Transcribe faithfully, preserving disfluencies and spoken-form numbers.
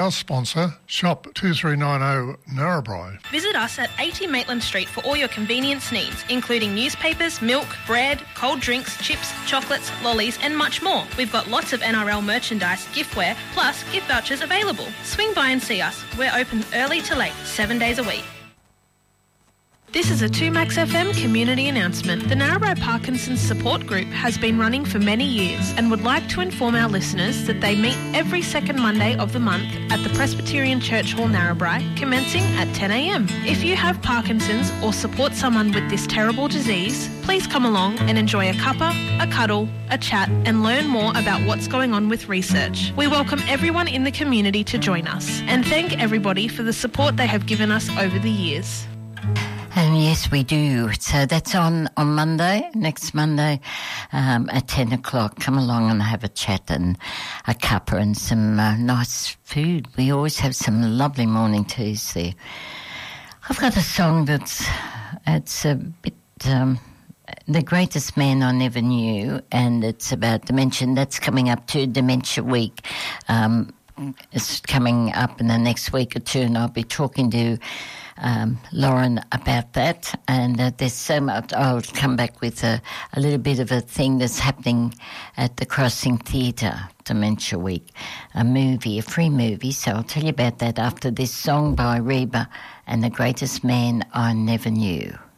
Our sponsor, Shop two three nine zero Narrabri. Visit us at eighty Maitland Street for all your convenience needs, including newspapers, milk, bread, cold drinks, chips, chocolates, lollies and much more. We've got lots of N R L merchandise, giftware, plus gift vouchers available. Swing by and see us. We're open early to late, seven days a week. This is a two Max F M community announcement. The Narrabri Parkinson's Support Group has been running for many years and would like to inform our listeners that they meet every second Monday of the month at the Presbyterian Church Hall, Narrabri, commencing at ten a m. If you have Parkinson's or support someone with this terrible disease, please come along and enjoy a cuppa, a cuddle, a chat and learn more about what's going on with research. We welcome everyone in the community to join us and thank everybody for the support they have given us over the years. Um, yes, we do. So that's on, on Monday, next Monday um, at ten o'clock. Come along and have a chat and a cuppa and some uh, nice food. We always have some lovely morning teas there. I've got a song that's it's a bit um, The Greatest Man I Never Knew, and it's about dementia. That's coming up to Dementia Week. Um, it's coming up in the next week or two, and I'll be talking to Um, Lauren about that, and uh, there's so much. I'll come back with a, a little bit of a thing that's happening at the Crossing Theatre, Dementia Week, a movie, a free movie, so I'll tell you about that after this song by Reba and The Greatest Man I Never Knew.